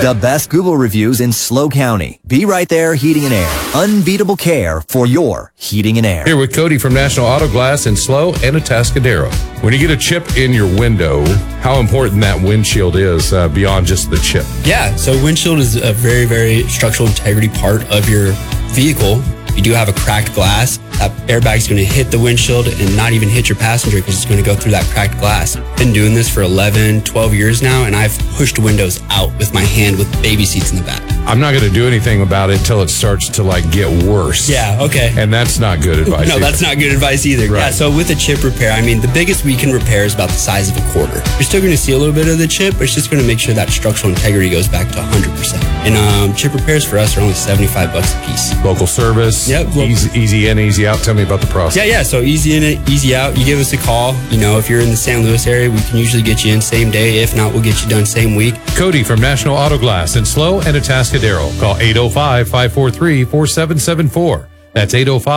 The best Google reviews in SLO County. Be Right There Heating and Air. Unbeatable care for your heating and air. Here with Cody from National Auto Glass in SLO and Atascadero. When you get a chip in your window, how important that windshield is beyond just the chip? Yeah, so windshield is a very, very structural integrity part of your vehicle. If you do have a cracked glass, that airbag is going to hit the windshield and not even hit your passenger because it's going to go through that cracked glass. Been doing this for 11, 12 years now, and I've pushed windows out with my hand with baby seats in the back. I'm not going to do anything about it until it starts to get worse. Yeah, okay. And that's not good advice. No, that's not good advice either. Right. Yeah, so with a chip repair, the biggest we can repair is about the size of a quarter. You're still going to see a little bit of the chip, but it's just going to make sure that structural integrity goes back to 100%. And chip repairs for us are only $75 a piece. Local service. Yep. Easy in, easy out. Tell me about the process. Yeah. So easy in, easy out. You give us a call. If you're in the San Luis area, we can usually get you in same day. If not, we'll get you done same week. Cody from National Auto Glass in SLO and Atascadero. Call 805-543-4774. That's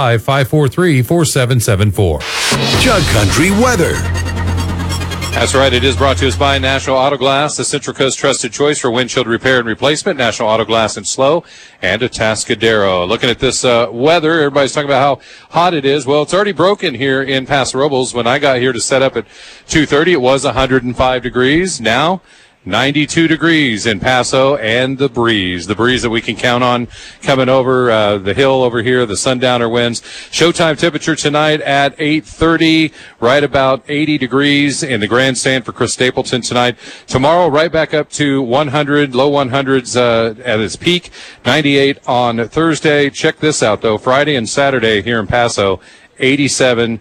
805-543-4774. Jug Country weather. That's right. It is brought to us by National Auto Glass, the Central Coast trusted choice for windshield repair and replacement. National Auto Glass in SLO and Atascadero. Looking at this weather, everybody's talking about how hot it is. Well, it's already broken here in Paso Robles. When I got here to set up at 2:30, it was 105 degrees. Now, 92 degrees in Paso, and the breeze that we can count on coming over the hill over here, the sundowner winds. Showtime temperature tonight at 8:30, right about 80 degrees in the grandstand for Chris Stapleton tonight. Tomorrow, right back up to 100, low 100s at its peak, 98 on Thursday. Check this out, though. Friday and Saturday here in Paso, 87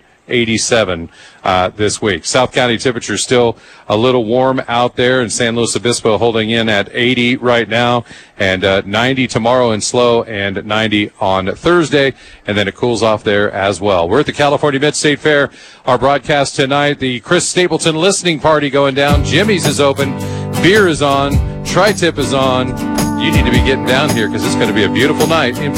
this week. South County temperature still a little warm out there, and San Luis Obispo holding in at 80 right now, and 90 tomorrow in SLO, and 90 on Thursday, and then it cools off there as well. We're at the California Mid-State Fair. Our broadcast tonight, the Chris Stapleton listening party going down. Jimmy's is open, beer is on, Tri-Tip is on. You need to be getting down here because it's going to be a beautiful night in